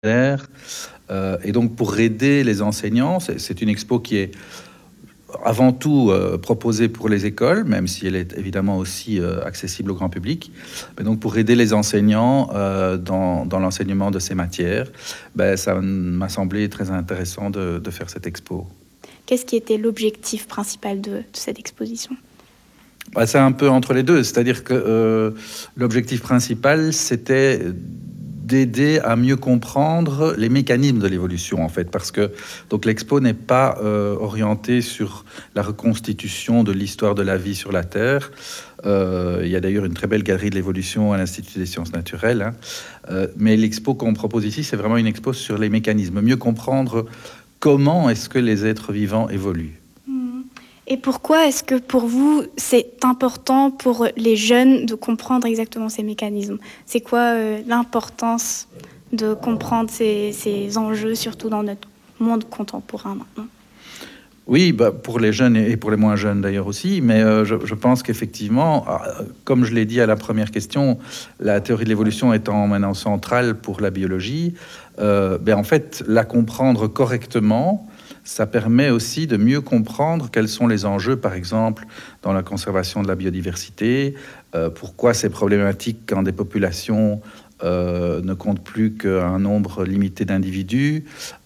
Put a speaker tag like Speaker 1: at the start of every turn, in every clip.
Speaker 1: Et donc pour aider les enseignants, c'est une expo qui est avant tout proposée pour les écoles, même si elle est évidemment aussi accessible au grand public. Mais donc pour aider les enseignants dans l'enseignement de ces matières, ça m'a semblé très intéressant de faire cette expo.
Speaker 2: Qu'est-ce qui était l'objectif principal de cette exposition ?
Speaker 1: C'est un peu entre les deux, c'est-à-dire que l'objectif principal, c'était d'aider à mieux comprendre les mécanismes de l'évolution, en fait, parce que donc l'expo n'est pas orientée sur la reconstitution de l'histoire de la vie sur la Terre. Il y a d'ailleurs une très belle galerie de l'évolution à l'Institut des sciences naturelles, mais l'expo qu'on propose ici, c'est vraiment une expo sur les mécanismes, mieux comprendre comment est-ce que les êtres vivants évoluent.
Speaker 2: Et pourquoi est-ce que pour vous, c'est important pour les jeunes de comprendre exactement ces mécanismes ? C'est quoi l'importance de comprendre ces enjeux, surtout dans notre monde contemporain maintenant ?
Speaker 1: Oui, pour les jeunes et pour les moins jeunes d'ailleurs aussi, mais je pense qu'effectivement, comme je l'ai dit à la première question, la théorie de l'évolution étant maintenant centrale pour la biologie, en fait, la comprendre correctement, ça permet aussi de mieux comprendre quels sont les enjeux, par exemple, dans la conservation de la biodiversité, pourquoi c'est problématique quand des populations ne comptent plus qu'un nombre limité d'individus,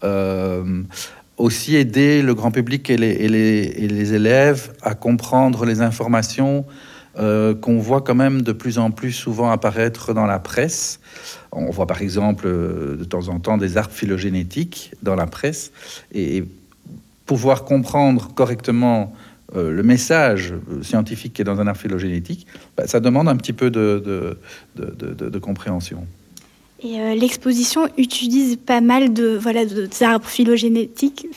Speaker 1: aussi aider le grand public et les élèves à comprendre les informations qu'on voit quand même de plus en plus souvent apparaître dans la presse. On voit par exemple de temps en temps des arbres phylogénétiques dans la presse, et pouvoir comprendre correctement le message scientifique qui est dans un arbre phylogénétique, ça demande un petit peu de compréhension.
Speaker 2: Et l'exposition utilise pas mal d'arbres phylogénétiques,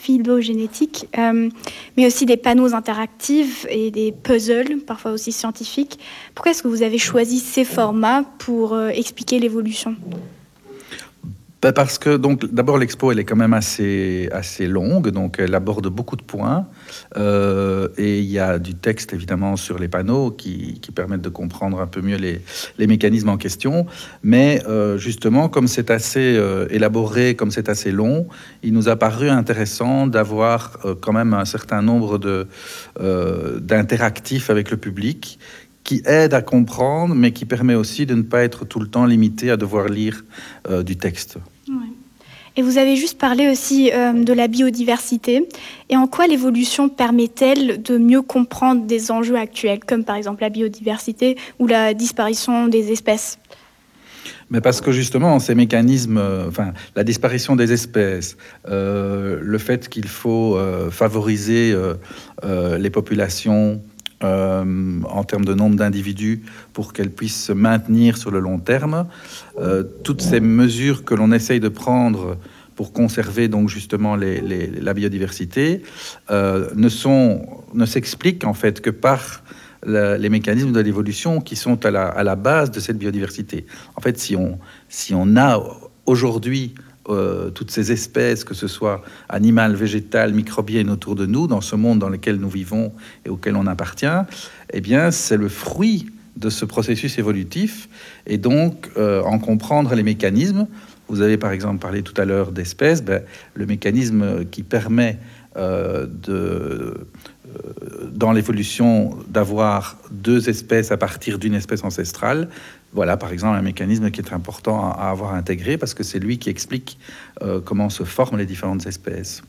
Speaker 2: mais aussi des panneaux interactifs et des puzzles, parfois aussi scientifiques. Pourquoi est-ce que vous avez choisi ces formats pour expliquer l'évolution ?
Speaker 1: Parce que donc d'abord l'expo elle est quand même assez longue, donc elle aborde beaucoup de points et il y a du texte évidemment sur les panneaux qui permettent de comprendre un peu mieux les mécanismes en question, mais justement comme c'est assez élaboré, comme c'est assez long, il nous a paru intéressant d'avoir quand même un certain nombre d'interactifs avec le public qui aide à comprendre, mais qui permet aussi de ne pas être tout le temps limité à devoir lire du texte.
Speaker 2: Ouais. Et vous avez juste parlé aussi de la biodiversité. Et en quoi l'évolution permet-elle de mieux comprendre des enjeux actuels, comme par exemple la biodiversité ou la disparition des espèces ?
Speaker 1: Mais parce que justement, ces mécanismes, la disparition des espèces, le fait qu'il faut favoriser les populations en termes de nombre d'individus pour qu'elles puissent se maintenir sur le long terme. Toutes ces mesures que l'on essaye de prendre pour conserver donc justement la biodiversité ne s'expliquent en fait que par les mécanismes de l'évolution qui sont à la base de cette biodiversité. En fait, si on a aujourd'hui toutes ces espèces, que ce soit animales, végétales, microbiennes autour de nous, dans ce monde dans lequel nous vivons et auquel on appartient, eh bien, c'est le fruit de ce processus évolutif. Et donc, en comprendre les mécanismes, vous avez par exemple parlé tout à l'heure d'espèces, le mécanisme qui permet dans l'évolution d'avoir deux espèces à partir d'une espèce ancestrale. Voilà, par exemple, un mécanisme qui est important à avoir intégré parce que c'est lui qui explique comment se forment les différentes espèces.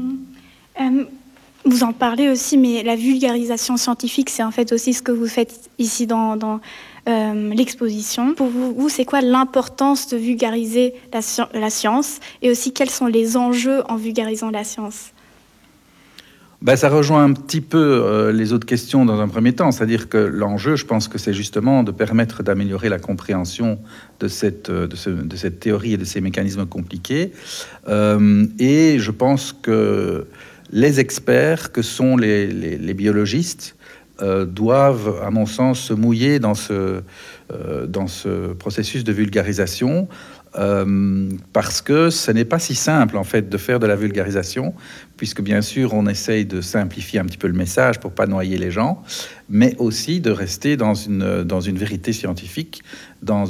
Speaker 2: Vous en parlez aussi, mais la vulgarisation scientifique, c'est en fait aussi ce que vous faites ici dans l'exposition. Pour vous, c'est quoi l'importance de vulgariser la science et aussi quels sont les enjeux en vulgarisant la science ?
Speaker 1: Ça rejoint un petit peu les autres questions dans un premier temps, c'est-à-dire que l'enjeu, je pense que c'est justement de permettre d'améliorer la compréhension de cette théorie et de ces mécanismes compliqués. Et je pense que les experts, que sont les biologistes, doivent, à mon sens, se mouiller dans ce processus de vulgarisation parce que ce n'est pas si simple en fait de faire de la vulgarisation, puisque bien sûr on essaye de simplifier un petit peu le message pour pas noyer les gens, mais aussi de rester dans une vérité scientifique, dans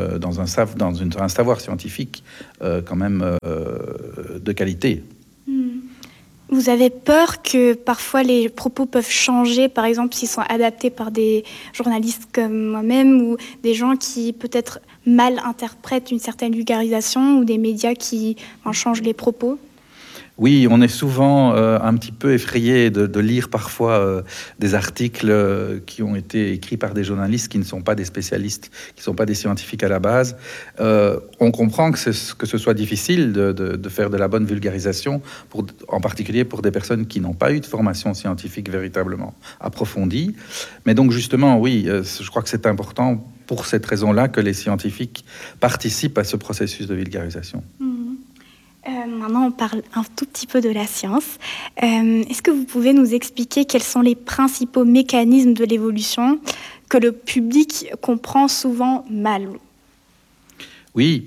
Speaker 1: un savoir scientifique quand même de qualité.
Speaker 2: Vous avez peur que parfois les propos peuvent changer, par exemple s'ils sont adaptés par des journalistes comme moi-même ou des gens qui peut-être mal interprètent une certaine vulgarisation ou des médias qui en changent les propos?
Speaker 1: Oui, on est souvent un petit peu effrayé de lire parfois des articles qui ont été écrits par des journalistes qui ne sont pas des spécialistes, qui ne sont pas des scientifiques à la base. On comprend que ce soit difficile de faire de la bonne vulgarisation, en particulier pour des personnes qui n'ont pas eu de formation scientifique véritablement approfondie. Mais donc justement, oui, je crois que c'est important pour cette raison-là que les scientifiques participent à ce processus de vulgarisation.
Speaker 2: Maintenant, on parle un tout petit peu de la science. Est-ce que vous pouvez nous expliquer quels sont les principaux mécanismes de l'évolution que le public comprend souvent mal?
Speaker 1: Oui,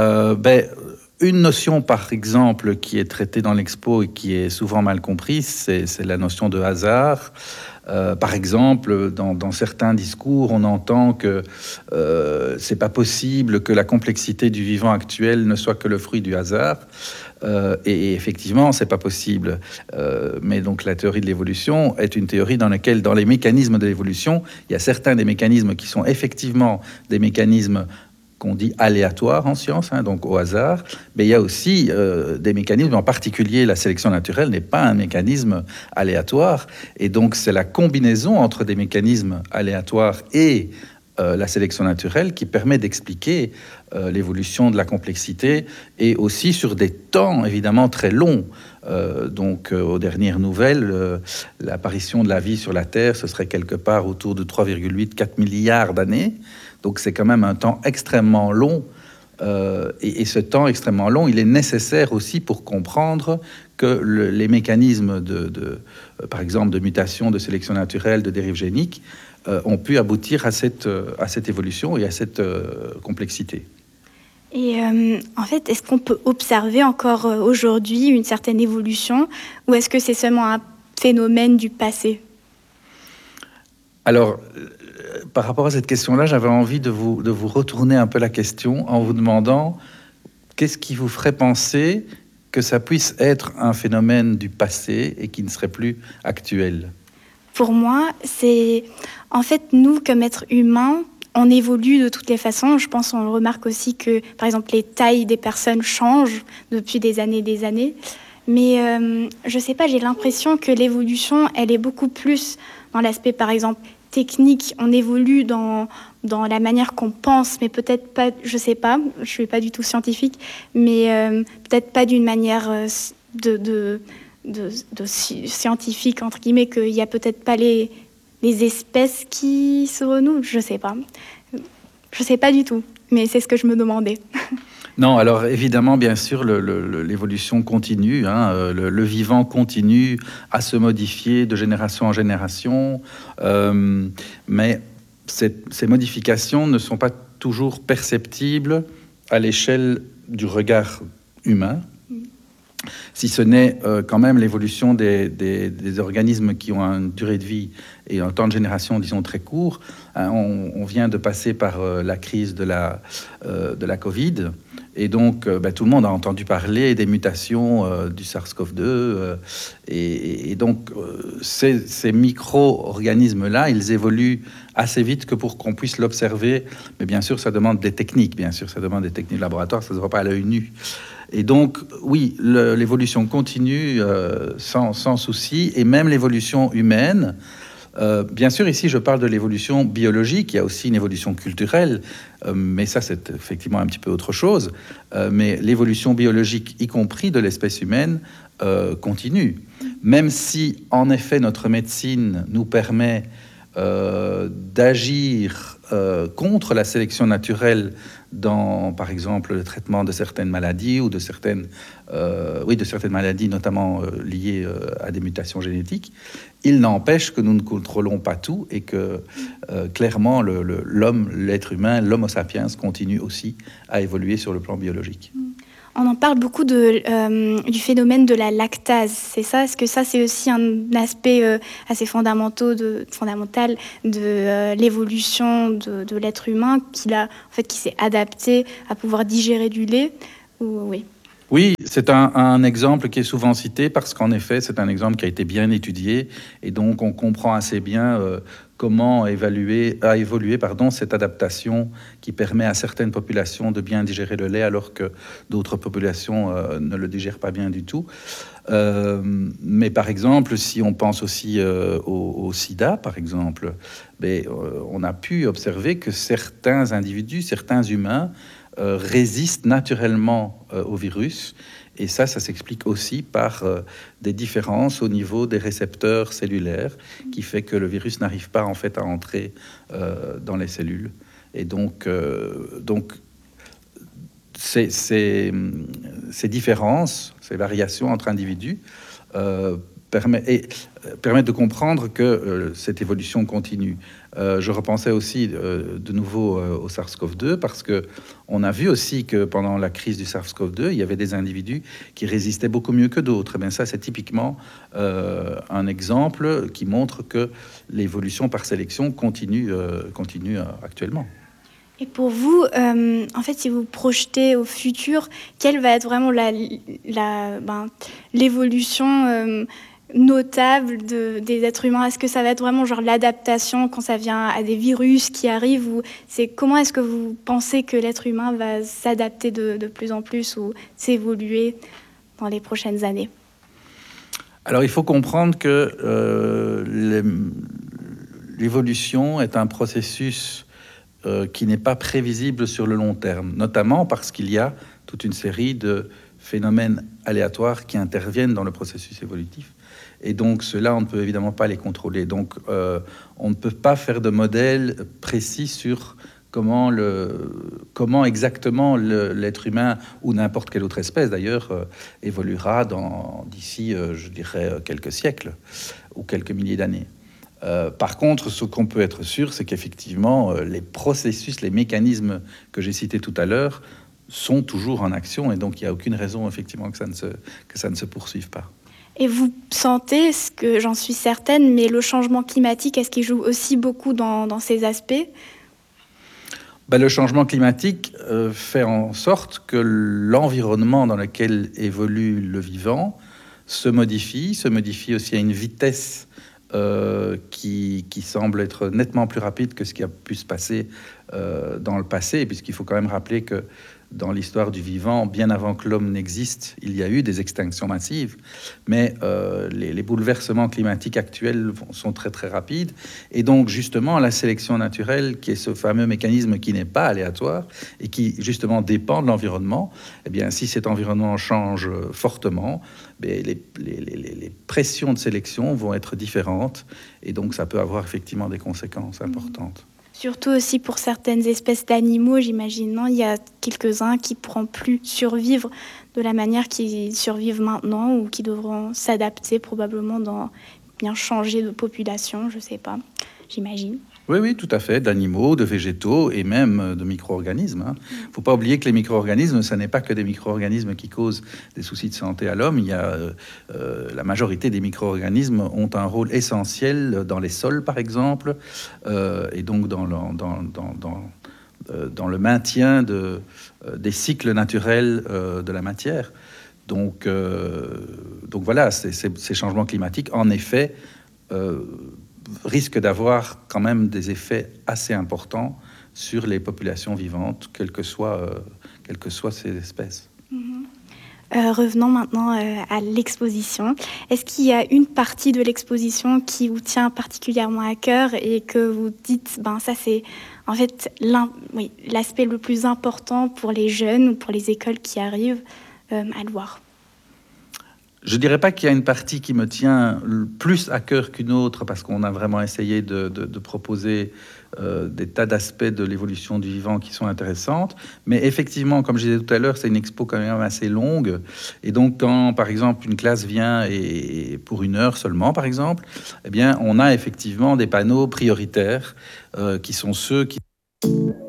Speaker 1: une notion, par exemple, qui est traitée dans l'expo et qui est souvent mal comprise, c'est la notion de hasard. Par exemple, dans certains discours, on entend que c'est pas possible que la complexité du vivant actuel ne soit que le fruit du hasard. Et effectivement, c'est pas possible. Mais donc, la théorie de l'évolution est une théorie dans laquelle, dans les mécanismes de l'évolution, il y a certains des mécanismes qui sont effectivement des mécanismes qu'on dit aléatoires en science, donc au hasard, mais il y a aussi des mécanismes, en particulier la sélection naturelle n'est pas un mécanisme aléatoire, et donc c'est la combinaison entre des mécanismes aléatoires et la sélection naturelle qui permet d'expliquer l'évolution de la complexité, et aussi sur des temps évidemment très longs. Donc aux dernières nouvelles, l'apparition de la vie sur la Terre, ce serait quelque part autour de 3,8-4 milliards d'années. Donc c'est quand même un temps extrêmement long. Et ce temps extrêmement long, il est nécessaire aussi pour comprendre que les mécanismes par exemple, de mutation, de sélection naturelle, de dérive génique, ont pu aboutir à cette évolution et à cette complexité.
Speaker 2: Et en fait, est-ce qu'on peut observer encore aujourd'hui une certaine évolution, ou est-ce que c'est seulement un phénomène du passé?
Speaker 1: Alors, par rapport à cette question-là, j'avais envie de vous retourner un peu la question en vous demandant qu'est-ce qui vous ferait penser que ça puisse être un phénomène du passé et qui ne serait plus actuel?
Speaker 2: Pour moi, c'est... En fait, nous, comme êtres humains, on évolue de toutes les façons. Je pense qu'on remarque aussi que, par exemple, les tailles des personnes changent depuis des années. Mais je sais pas, j'ai l'impression que l'évolution, elle est beaucoup plus dans l'aspect, par exemple, technique. On évolue dans la manière qu'on pense, mais peut-être pas, je sais pas, je suis pas du tout scientifique, mais peut-être pas d'une manière de scientifique, entre guillemets, qu'il y a peut-être pas les espèces qui se renouvelent, je sais pas. Je sais pas du tout, mais c'est ce que je me demandais.
Speaker 1: Non, alors évidemment, bien sûr, l'évolution continue, le vivant continue à se modifier de génération en génération, mais ces modifications ne sont pas toujours perceptibles à l'échelle du regard humain, si ce n'est quand même l'évolution des organismes qui ont une durée de vie et un temps de génération, disons, très court. On vient de passer par la crise de la Covid, et donc tout le monde a entendu parler des mutations du SARS-CoV-2, et donc ces micro-organismes-là, ils évoluent assez vite que pour qu'on puisse l'observer, mais bien sûr, ça demande des techniques, de laboratoire, ça ne se voit pas à l'œil nu. Et donc, oui, l'évolution continue sans souci, et même l'évolution humaine. Bien sûr, ici, je parle de l'évolution biologique, il y a aussi une évolution culturelle, mais ça, c'est effectivement un petit peu autre chose. Mais l'évolution biologique, y compris de l'espèce humaine, continue. Même si, en effet, notre médecine nous permet d'agir contre la sélection naturelle dans, par exemple, le traitement de certaines maladies ou de certaines maladies, notamment liées à des mutations génétiques. Il n'empêche que nous ne contrôlons pas tout et que clairement l'homme, l'être humain, l'homo sapiens continue aussi à évoluer sur le plan biologique.
Speaker 2: On en parle beaucoup du phénomène de la lactase, c'est ça? Est-ce que ça, c'est aussi un aspect assez fondamental de l'évolution de l'être humain qui s'est adapté à pouvoir digérer du lait? Oui.
Speaker 1: Oui, c'est un exemple qui est souvent cité parce qu'en effet, c'est un exemple qui a été bien étudié et donc on comprend assez bien comment a évolué cette adaptation qui permet à certaines populations de bien digérer le lait alors que d'autres populations ne le digèrent pas bien du tout. Mais par exemple, si on pense aussi au sida, par exemple, on a pu observer que certains individus, certains humains, résistent naturellement au virus. Et ça s'explique aussi par des différences au niveau des récepteurs cellulaires qui fait que le virus n'arrive pas en fait à entrer dans les cellules. Et donc ces différences, ces variations entre individus permettent de comprendre que cette évolution continue. Je repensais aussi de nouveau au SARS-CoV-2 parce qu'on a vu aussi que pendant la crise du SARS-CoV-2, il y avait des individus qui résistaient beaucoup mieux que d'autres. Ça, c'est typiquement un exemple qui montre que l'évolution par sélection continue actuellement.
Speaker 2: Et pour vous, en fait, si vous projetez au futur, quelle va être vraiment l'évolution notable des êtres humains? Est-ce que ça va être vraiment genre l'adaptation quand ça vient à des virus qui arrivent, ou comment est-ce que vous pensez que l'être humain va s'adapter de plus en plus ou s'évoluer dans les prochaines années?
Speaker 1: Alors il faut comprendre que l'évolution est un processus qui n'est pas prévisible sur le long terme, notamment parce qu'il y a toute une série de phénomènes aléatoires qui interviennent dans le processus évolutif. Et donc, ceux-là, on ne peut évidemment pas les contrôler. Donc, on ne peut pas faire de modèle précis sur comment exactement l'être humain, ou n'importe quelle autre espèce d'ailleurs, évoluera d'ici, je dirais, quelques siècles ou quelques milliers d'années. Par contre, ce qu'on peut être sûr, c'est qu'effectivement, les processus, les mécanismes que j'ai cités tout à l'heure sont toujours en action, et donc il n'y a aucune raison effectivement que ça ne se poursuive pas.
Speaker 2: Et vous sentez, ce que j'en suis certaine, mais le changement climatique, est-ce qu'il joue aussi beaucoup dans ces aspects?
Speaker 1: Le changement climatique fait en sorte que l'environnement dans lequel évolue le vivant se modifie aussi à une vitesse qui semble être nettement plus rapide que ce qui a pu se passer dans le passé, puisqu'il faut quand même rappeler que dans l'histoire du vivant, bien avant que l'homme n'existe, il y a eu des extinctions massives, mais les bouleversements climatiques actuels sont très très rapides, et donc justement la sélection naturelle, qui est ce fameux mécanisme qui n'est pas aléatoire et qui justement dépend de l'environnement, eh bien si cet environnement change fortement, les pressions de sélection vont être différentes, et donc ça peut avoir effectivement des conséquences importantes.
Speaker 2: Surtout aussi pour certaines espèces d'animaux, j'imagine, non? Il y a quelques-uns qui ne pourront plus survivre de la manière qu'ils survivent maintenant, ou qui devront s'adapter probablement bien changer de population, je ne sais pas, j'imagine.
Speaker 1: Oui, tout à fait, d'animaux, de végétaux et même de micro-organismes. Il ne faut pas oublier que les micro-organismes, ce n'est pas que des micro-organismes qui causent des soucis de santé à l'homme. Il y a la majorité des micro-organismes ont un rôle essentiel dans les sols, par exemple, et donc dans le maintien des cycles naturels de la matière. Donc voilà, ces changements climatiques, en effet, risque d'avoir quand même des effets assez importants sur les populations vivantes, quelles que soient ces espèces.
Speaker 2: Revenons maintenant à l'exposition. Est-ce qu'il y a une partie de l'exposition qui vous tient particulièrement à cœur et que vous dites, ça c'est en fait l'aspect le plus important pour les jeunes ou pour les écoles qui arrivent à le voir?
Speaker 1: Je dirais pas qu'il y a une partie qui me tient plus à cœur qu'une autre, parce qu'on a vraiment essayé de proposer des tas d'aspects de l'évolution du vivant qui sont intéressantes. Mais effectivement, comme je disais tout à l'heure, c'est une expo quand même assez longue. Et donc, quand, par exemple, une classe vient et pour 1 heure seulement, par exemple, eh bien, on a effectivement des panneaux prioritaires qui sont ceux qui